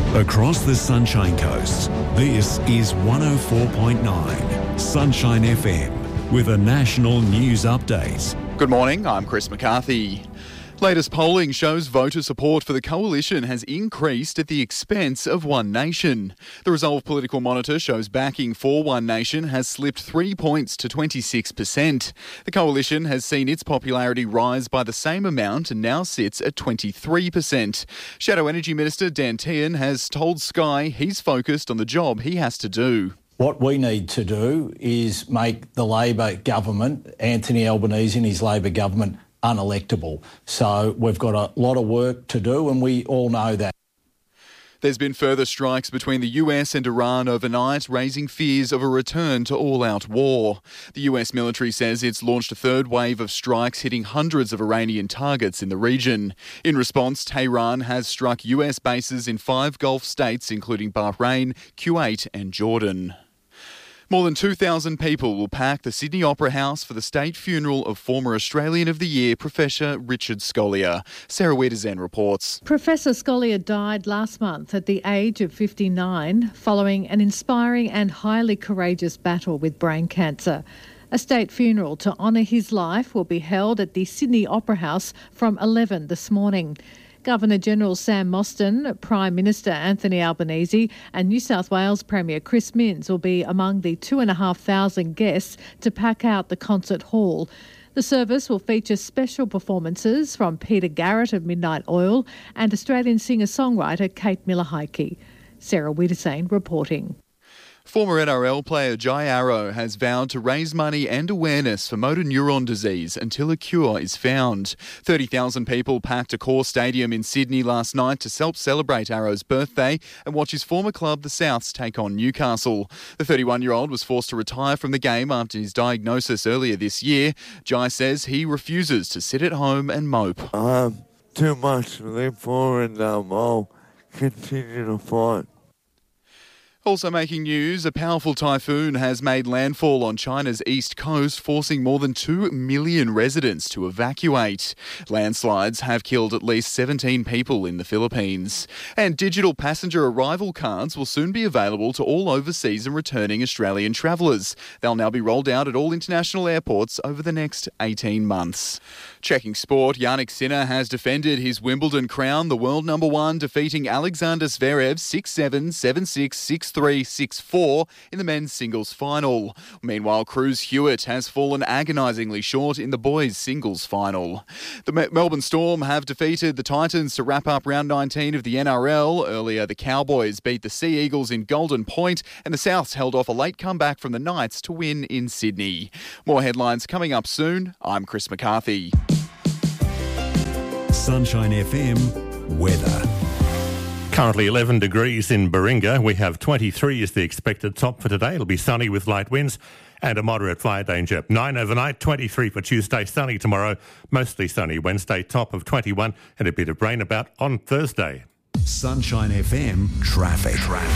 Across the Sunshine Coast, this is 104.9 Sunshine FM with a national news update. Good morning, I'm Chris McCarthy. Latest polling shows voter support for the coalition has increased at the expense of One Nation. The Resolve Political Monitor shows backing for One Nation has slipped 3 points to 26%. The coalition has seen its popularity rise by the same amount and now sits at 23%. Shadow Energy Minister Dan Tehan has told Sky he's focused on the job he has to do. What we need to do is make the Labor government, Anthony Albanese and his Labor government, unelectable. So we've got a lot of work to do and we all know that. There's been further strikes between the US and Iran overnight, raising fears of a return to all-out war. The US military says it's launched a third wave of strikes hitting hundreds of Iranian targets in the region. In response, Tehran has struck US bases in 5 Gulf states, including Bahrain, Kuwait and Jordan. More than 2,000 people will pack the Sydney Opera House for the state funeral of former Australian of the Year Professor Richard Scolyer. Sarah Wiedersen reports. Professor Scolyer died last month at the age of 59 following an inspiring and highly courageous battle with brain cancer. A state funeral to honour his life will be held at the Sydney Opera House from 11 this morning. Governor-General Sam Mostyn, Prime Minister Anthony Albanese and New South Wales Premier Chris Minns will be among the 2,500 guests to pack out the concert hall. The service will feature special performances from Peter Garrett of Midnight Oil and Australian singer-songwriter Kate Miller-Heidke. Sarah Wiedersen reporting. Former NRL player Jai Arrow has vowed to raise money and awareness for motor neuron disease until a cure is found. 30,000 people packed Accor Stadium in Sydney last night to celebrate Arrow's birthday and watch his former club, the Souths, take on Newcastle. The 31-year-old was forced to retire from the game after his diagnosis earlier this year. Jai says he refuses to sit at home and mope. I have too much to live for and I'll continue to fight. Also making news, a powerful typhoon has made landfall on China's east coast, forcing more than 2 million residents to evacuate. Landslides have killed at least 17 people in the Philippines. And digital passenger arrival cards will soon be available to all overseas and returning Australian travellers. They'll now be rolled out at all international airports over the next 18 months. Checking sport, Jannik Sinner has defended his Wimbledon crown, the world number 1, defeating Alexander Zverev 6-7, 7-6, 6-3, 6-4 in the men's singles final. Meanwhile, Cruz Hewitt has fallen agonisingly short in the boys' singles final. The Melbourne Storm have defeated the Titans to wrap up round 19 of the NRL. Earlier, the Cowboys beat the Sea Eagles in Golden Point, and the Souths held off a late comeback from the Knights to win in Sydney. More headlines coming up soon. I'm Chris McCarthy. Sunshine FM weather. Currently 11 degrees in Baringa. We have 23 as the expected top for today. It'll be sunny with light winds and a moderate fire danger. 9 overnight, 23 for Tuesday, sunny tomorrow, mostly sunny. Wednesday, top of 21 and a bit of rain about on Thursday. Sunshine FM traffic.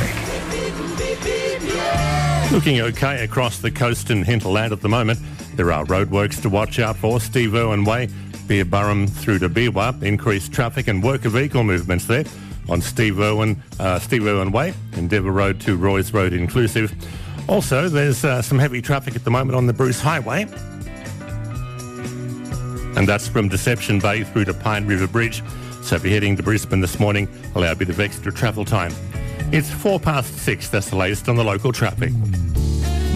Looking okay across the coast and hinterland at the moment. There are roadworks to watch out for. Steve Irwin Way, Beerburrum through to Beerwah. Increased traffic and worker vehicle movements there on Steve Irwin Way, Endeavour Road to Roy's Road inclusive. Also, there's some heavy traffic at the moment on the Bruce Highway. And that's from Deception Bay through to Pine River Bridge. So if you're heading to Brisbane this morning, allow a bit of extra travel time. It's 6:04. That's the latest on the local traffic.